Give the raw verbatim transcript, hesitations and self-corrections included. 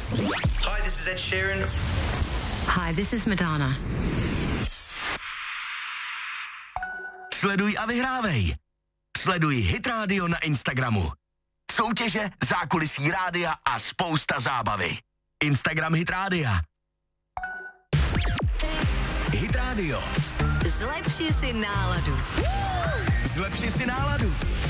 Hi, this is Ed Sheeran. Hi, this is Madonna. Sleduj a vyhrávej. Sleduj Hit Radio na Instagramu. Soutěže, zákulisí rádia a spousta zábavy. Instagram Hit Rádia. Hit Radio. Zlepši si náladu. Zlepši si náladu.